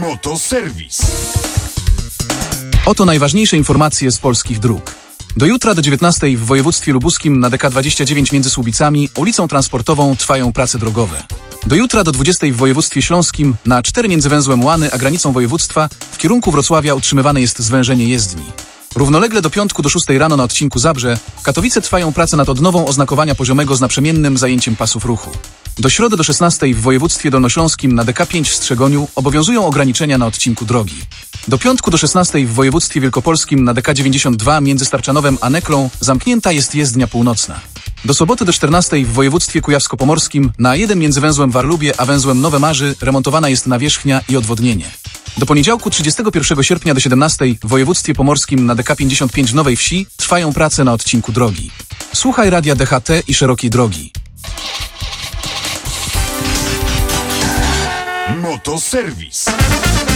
Motoserwis. Oto najważniejsze informacje z polskich dróg. Do jutra do 19 w województwie lubuskim na DK29 między Słubicami, ulicą Transportową trwają prace drogowe. Do jutra do 20 w województwie śląskim na 4 między węzłem Łany a granicą województwa w kierunku Wrocławia utrzymywane jest zwężenie jezdni. Równolegle do piątku do 6 rano na odcinku Zabrze, Katowice trwają prace nad odnową oznakowania poziomego z naprzemiennym zajęciem pasów ruchu. Do środy do 16 w województwie dolnośląskim na DK5 w Strzegoniu obowiązują ograniczenia na odcinku drogi. Do piątku do 16 w województwie wielkopolskim na DK92 między Starczanowem a Neklą zamknięta jest jezdnia północna. Do soboty do 14 w województwie kujawsko-pomorskim na A1 między węzłem Warlubie a węzłem Nowe Marzy remontowana jest nawierzchnia i odwodnienie. Do poniedziałku 31 sierpnia do 17 w województwie pomorskim na DK55 w Nowej Wsi trwają prace na odcinku drogi. Słuchaj radia DHT i szerokiej drogi. Motoserwis.